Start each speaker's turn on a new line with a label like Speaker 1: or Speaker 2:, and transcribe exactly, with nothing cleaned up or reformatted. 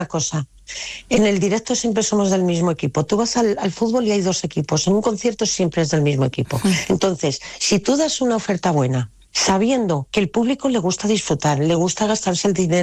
Speaker 1: cosa. En el directo siempre somos del mismo equipo. Tú vas al, al fútbol y hay dos equipos. En un concierto siempre es del mismo equipo. Entonces, si tú das una oferta buena, sabiendo que el público le gusta disfrutar, le gusta gastarse el dinero